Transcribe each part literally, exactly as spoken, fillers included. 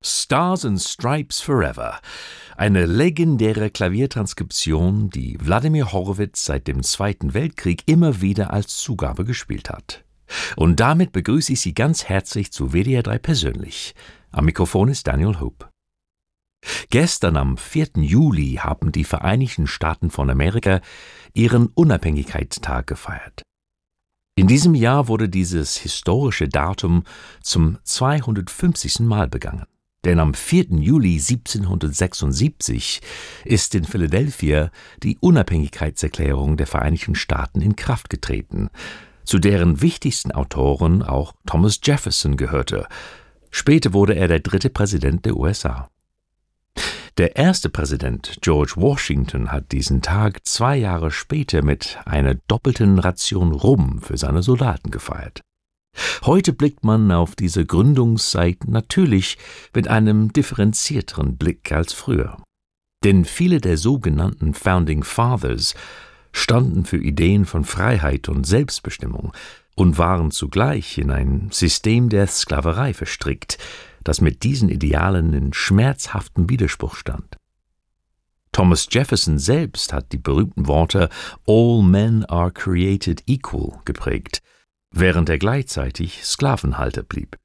Stars and Stripes Forever. Eine legendäre Klaviertranskription, die Wladimir Horowitz seit dem Zweiten Weltkrieg immer wieder als Zugabe gespielt hat. Und damit begrüße ich Sie ganz herzlich zu W D R drei persönlich. Am Mikrofon ist Daniel Hope. Gestern am vierten Juli haben die Vereinigten Staaten von Amerika ihren Unabhängigkeitstag gefeiert. In diesem Jahr wurde dieses historische Datum zum zweihundertfünfzigsten Mal begangen. Denn am vierten Juli siebzehnhundertsechsundsiebzig ist in Philadelphia die Unabhängigkeitserklärung der Vereinigten Staaten in Kraft getreten, zu deren wichtigsten Autoren auch Thomas Jefferson gehörte. Später wurde er der dritte Präsident der U S A. Der erste Präsident, George Washington, hat diesen Tag zwei Jahre später mit einer doppelten Ration Rum für seine Soldaten gefeiert. Heute blickt man auf diese Gründungszeit natürlich mit einem differenzierteren Blick als früher. Denn viele der sogenannten Founding Fathers standen für Ideen von Freiheit und Selbstbestimmung und waren zugleich in ein System der Sklaverei verstrickt, das mit diesen Idealen in schmerzhaftem Widerspruch stand. Thomas Jefferson selbst hat die berühmten Worte "All men are created equal" geprägt, während er gleichzeitig Sklavenhalter blieb.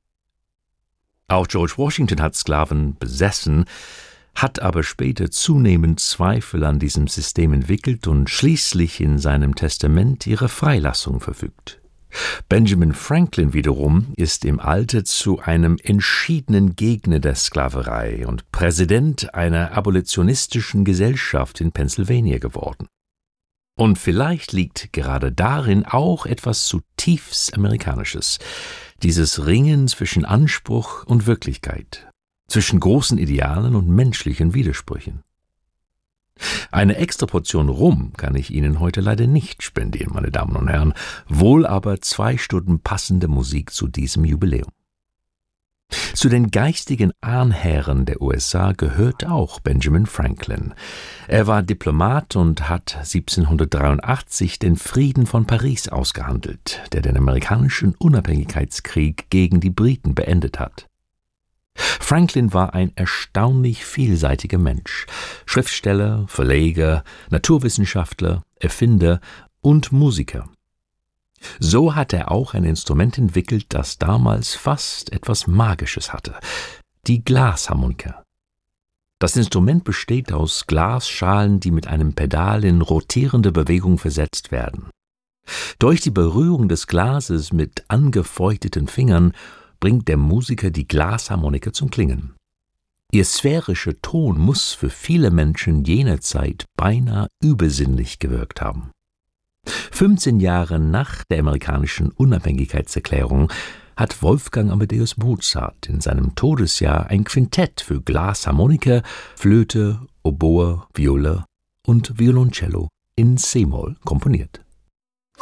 Auch George Washington hat Sklaven besessen, hat aber später zunehmend Zweifel an diesem System entwickelt und schließlich in seinem Testament ihre Freilassung verfügt. Benjamin Franklin wiederum ist im Alter zu einem entschiedenen Gegner der Sklaverei und Präsident einer abolitionistischen Gesellschaft in Pennsylvania geworden. Und vielleicht liegt gerade darin auch etwas zutiefst Amerikanisches, dieses Ringen zwischen Anspruch und Wirklichkeit, zwischen großen Idealen und menschlichen Widersprüchen. Eine extra Portion Rum kann ich Ihnen heute leider nicht spendieren, meine Damen und Herren, wohl aber zwei Stunden passende Musik zu diesem Jubiläum. Zu den geistigen Ahnherren der U S A gehört auch Benjamin Franklin. Er war Diplomat und hat siebzehnhundertdreiundachtzig den Frieden von Paris ausgehandelt, der den amerikanischen Unabhängigkeitskrieg gegen die Briten beendet hat. Franklin war ein erstaunlich vielseitiger Mensch, Schriftsteller, Verleger, Naturwissenschaftler, Erfinder und Musiker. So hat er auch ein Instrument entwickelt, das damals fast etwas Magisches hatte, die Glasharmonika. Das Instrument besteht aus Glasschalen, die mit einem Pedal in rotierende Bewegung versetzt werden. Durch die Berührung des Glases mit angefeuchteten Fingern bringt der Musiker die Glasharmonika zum Klingen. Ihr sphärischer Ton muss für viele Menschen jener Zeit beinahe übersinnlich gewirkt haben. fünfzehn Jahre nach der amerikanischen Unabhängigkeitserklärung hat Wolfgang Amadeus Mozart in seinem Todesjahr ein Quintett für Glasharmonika, Flöte, Oboe, Viola und Violoncello in C-Moll komponiert.